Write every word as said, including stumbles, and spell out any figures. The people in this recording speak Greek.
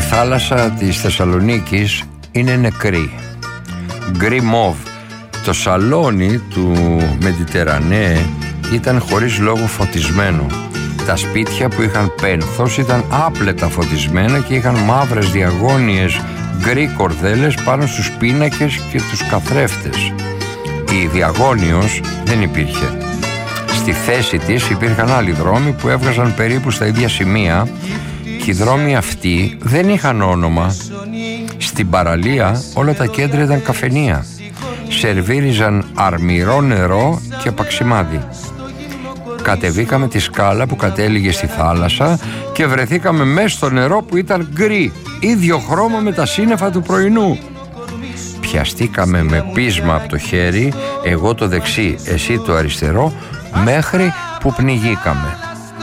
θάλασσα της Θεσσαλονίκης είναι νεκρή, γκρι μοβ. Το σαλόνι του Μεντιτερανέ ήταν χωρίς λόγο φωτισμένο. Τα σπίτια που είχαν πένθος ήταν άπλετα φωτισμένα και είχαν μαύρες διαγώνιες γκρι κορδέλες πάνω στους πίνακες και τους καθρέφτες. Η διαγώνιος δεν υπήρχε. Στη θέση της υπήρχαν άλλοι δρόμοι που έβγαζαν περίπου στα ίδια σημεία και οι δρόμοι αυτοί δεν είχαν όνομα. Στην παραλία όλα τα κέντρα ήταν καφενεία. Σερβίριζαν αρμυρό νερό και παξιμάδι. Κατεβήκαμε τη σκάλα που κατέληγε στη θάλασσα και βρεθήκαμε μέσα στο νερό που ήταν γκρι, ίδιο χρώμα με τα σύννεφα του πρωινού. Πιαστήκαμε με πείσμα από το χέρι, εγώ το δεξί, εσύ το αριστερό, μέχρι που πνιγήκαμε.